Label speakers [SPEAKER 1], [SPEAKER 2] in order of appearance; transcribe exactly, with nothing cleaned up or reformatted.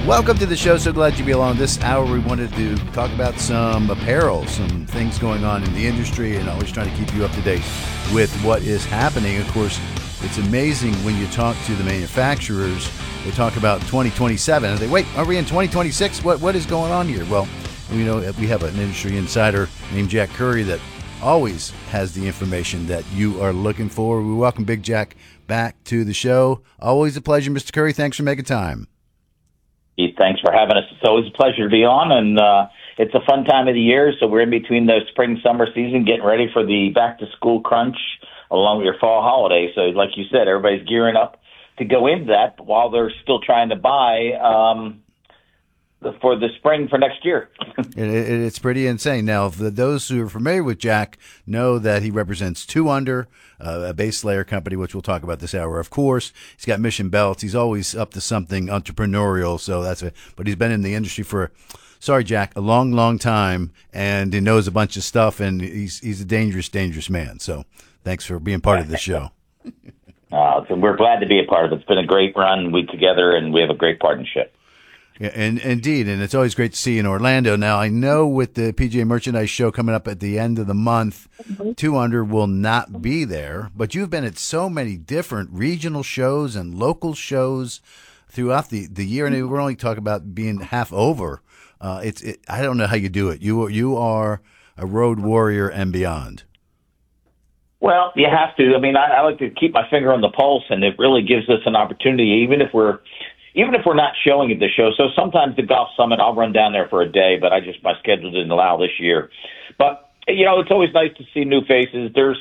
[SPEAKER 1] Welcome to the show. So glad you be along. This hour we wanted to talk about some apparel, some things going on in the industry, and always trying to keep you up to date with what is happening. Of course, it's amazing when you talk to the manufacturers. They talk about twenty twenty-seven, and they wait, are we in twenty twenty-six? What What is going on here? Well, you know, we have an industry insider named Jack Curry that always has the information that you are looking for. We welcome Big Jack back to the show. Always a pleasure, Mister Curry. Thanks for making time.
[SPEAKER 2] Thanks for having us. It's always a pleasure to be on, and uh, it's a fun time of the year, so we're in between the spring-summer season, getting ready for the back-to-school crunch along with your fall holiday. So like you said, everybody's gearing up to go into that while they're still trying to buy um, the, for the spring for next year.
[SPEAKER 1] it, it, it's pretty insane. Now, the, those who are familiar with Jack know that he represents Two Under, uh, a base layer company, which we'll talk about this hour. Of course, he's got Mission Belts. He's always up to something entrepreneurial. So that's it. But he's been in the industry for, sorry, Jack, a long, long time, and he knows a bunch of stuff. And he's he's a dangerous, dangerous man. So thanks for being part of the show.
[SPEAKER 2] uh, so we're glad to be a part of it. It's been a great run. We together, and we have a great partnership.
[SPEAKER 1] Yeah, and indeed, and it's always great to see you in Orlando. Now, I know with the P G A Merchandise Show coming up at the end of the month, mm-hmm. Two Under will not be there, but you've been at so many different regional shows and local shows throughout the, the year, and we're only talking about being half over. Uh, it's it, I don't know how you do it. You you are a road warrior and beyond.
[SPEAKER 2] Well, you have to. I mean, I, I like to keep my finger on the pulse, and it really gives us an opportunity, even if we're Even if we're not showing at the show. So sometimes the Golf Summit, I'll run down there for a day, but I just, my schedule didn't allow this year. But, you know, it's always nice to see new faces. There's